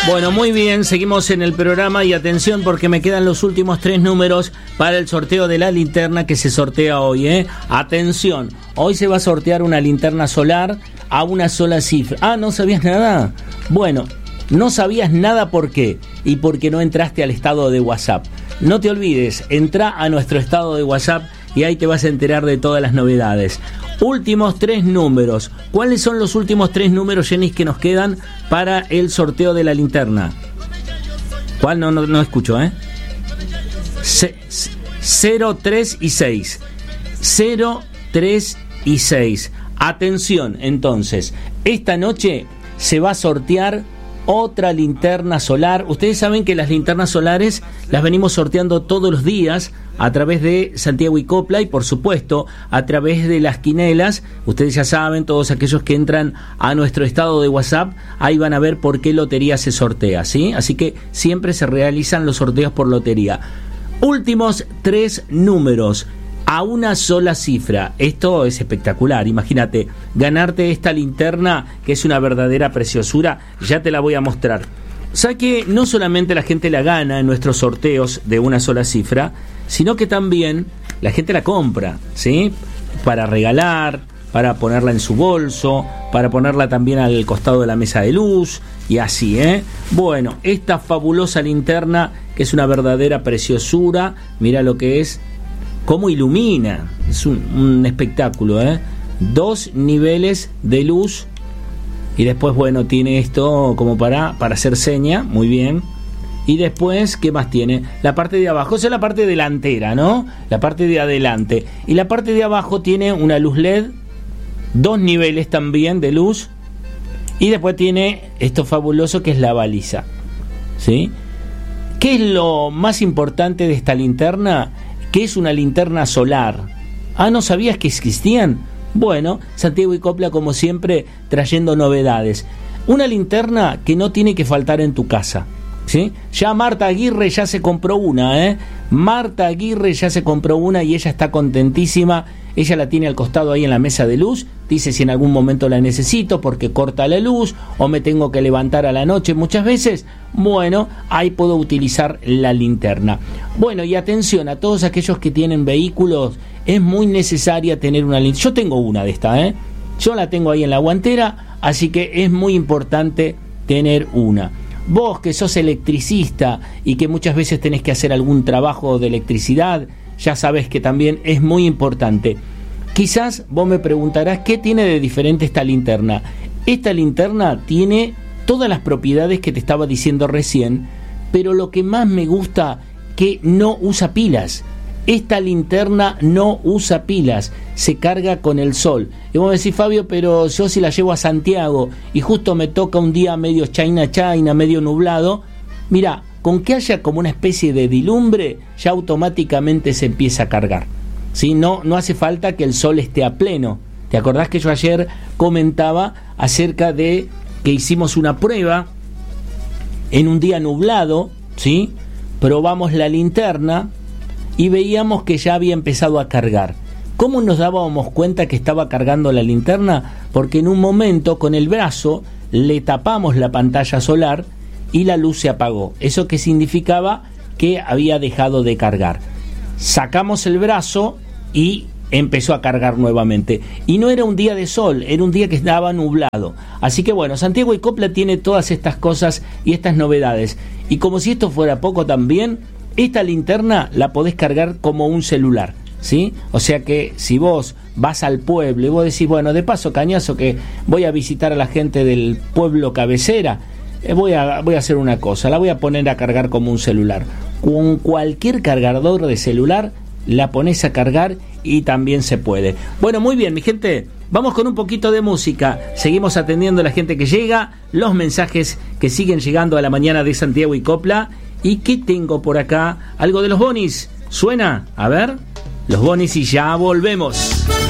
Bueno, muy bien, seguimos en el programa y atención porque me quedan los últimos 3 números para el sorteo de la linterna que se sortea hoy, ¿eh? Atención, hoy se va a sortear una linterna solar a una sola cifra. Ah, ¿no sabías nada? Bueno, no sabías nada, ¿por qué? Y porque no entraste al estado de WhatsApp. No te olvides, entra a nuestro estado de WhatsApp y ahí te vas a enterar de todas las novedades. Últimos 3 números. ¿Cuáles son los últimos 3 números, Jenny, que nos quedan para el sorteo de la linterna? ¿Cuál? No escucho, ¿eh? 0, 3 y 6. 0, 3 y 6. Atención, entonces. Esta noche se va a sortear otra linterna solar. Ustedes saben que las linternas solares las venimos sorteando todos los días a través de Santiago y Copla y por supuesto a través de las quinelas. Ustedes ya saben, todos aquellos que entran a nuestro estado de WhatsApp, ahí van a ver por qué lotería se sortea, ¿sí? Así que siempre se realizan los sorteos por lotería. Últimos 3 números a una sola cifra. Esto es espectacular. Imagínate, ganarte esta linterna que es una verdadera preciosura. Ya te la voy a mostrar. O sea que no solamente la gente la gana en nuestros sorteos de una sola cifra, sino que también la gente la compra, ¿sí? Para regalar, para ponerla en su bolso, para ponerla también al costado de la mesa de luz y así, ¿eh? Bueno, esta fabulosa linterna que es una verdadera preciosura. Mira lo que es, cómo ilumina, es un espectáculo, ¿eh? 2 niveles de luz y después, bueno, tiene esto como para hacer seña, muy bien. Y después, ¿qué más tiene? La parte de abajo, esa es la parte delantera, ¿no? La parte de adelante. Y la parte de abajo tiene una luz LED, 2 niveles también de luz. Y después tiene esto fabuloso que es la baliza, ¿sí? ¿Qué es lo más importante de esta linterna? Que es una linterna solar. Ah, ¿no sabías que existían? Bueno, Santiago y Copla, como siempre, trayendo novedades. Una linterna que no tiene que faltar en tu casa, ¿sí? Ya Marta Aguirre ya se compró una, ¿eh? Marta Aguirre ya se compró una y ella está contentísima. Ella la tiene al costado ahí en la mesa de luz. Dice, si en algún momento la necesito porque corta la luz o me tengo que levantar a la noche muchas veces, bueno, ahí puedo utilizar la linterna. Bueno, y atención a todos aquellos que tienen vehículos, es muy necesaria tener una linterna. Yo tengo una de esta, ¿eh? Yo la tengo ahí en la guantera, así que es muy importante tener una. Vos que sos electricista y que muchas veces tenés que hacer algún trabajo de electricidad, ya sabes que también es muy importante. Quizás vos me preguntarás, ¿qué tiene de diferente esta linterna? Esta linterna tiene todas las propiedades que te estaba diciendo recién, pero lo que más me gusta, que no usa pilas. Esta linterna no usa pilas, se carga con el sol. Y vos me decís, Fabio, pero yo si la llevo a Santiago y justo me toca un día medio China, medio nublado, mira, con que haya como una especie de dilumbre, ya automáticamente se empieza a cargar, ¿sí? No hace falta que el sol esté a pleno. ¿Te acordás que yo ayer comentaba acerca de que hicimos una prueba en un día nublado, ¿sí? Probamos la linterna y veíamos que ya había empezado a cargar. ¿Cómo nos dábamos cuenta que estaba cargando la linterna? Porque en un momento con el brazo le tapamos la pantalla solar y la luz se apagó. ¿Eso qué significaba? Que había dejado de cargar. Sacamos el brazo y empezó a cargar nuevamente. Y no era un día de sol, era un día que estaba nublado. Así que bueno, Santiago y Copla tiene todas estas cosas y estas novedades. Y como si esto fuera poco también, esta linterna la podés cargar como un celular, ¿sí? O sea que si vos vas al pueblo y vos decís, bueno, de paso, Cañazo, que voy a visitar a la gente del pueblo cabecera, voy a hacer una cosa, la voy a poner a cargar como un celular. Con cualquier cargador de celular la pones a cargar y también se puede. Bueno, muy bien, mi gente, vamos con un poquito de música. Seguimos atendiendo a la gente que llega, los mensajes que siguen llegando a la mañana de Santiago y Copla. ¿Y qué tengo por acá? Algo de los Bonis. ¿Suena? A ver, los Bonis y ya volvemos.